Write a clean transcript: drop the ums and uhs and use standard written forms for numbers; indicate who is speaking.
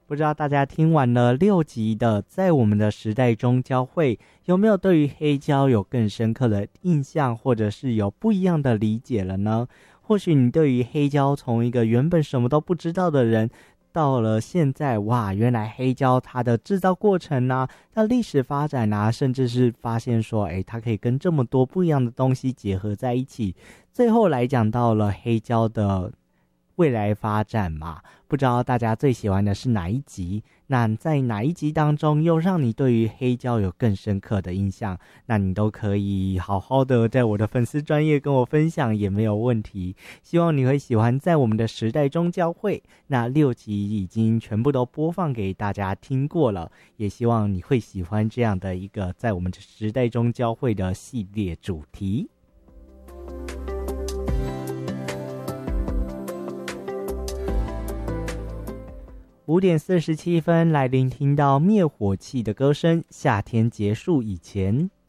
Speaker 1: 不知道大家听完了6集的在我们的时代中交汇，有没有对于黑胶有更深刻的印象，或者是有不一样的理解了呢？或许你对于黑胶从一个原本什么都不知道的人，到了现在，哇，原来黑胶它的制造过程啊，它历史发展啊，甚至是发现说，它可以跟这么多不一样的东西结合在一起，最后来讲到了黑胶的未来发展嘛。不知道大家最喜欢的是哪一集？那在哪一集当中又让你对于黑胶有更深刻的印象？那你都可以好好的在我的粉丝专页跟我分享，也没有问题。希望你会喜欢在我们的时代中交汇。那6集已经全部都播放给大家听过了，也希望你会喜欢这样的一个在我们的时代中交汇的系列主题。5点47分来聆听到灭火器的歌声，夏天结束以前。